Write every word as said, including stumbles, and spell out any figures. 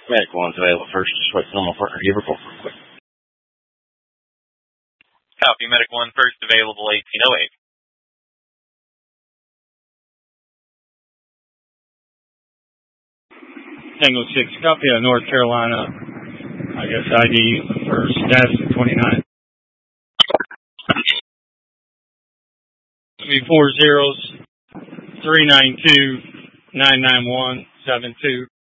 Medic one's available first. Just wait for my partner to give report real quick. Copy, Medic one first available eighteen oh eight. Tango six, copy of North Carolina. I guess I D for status twenty-nine. Be four zeros, three nine two, nine nine one, seven two.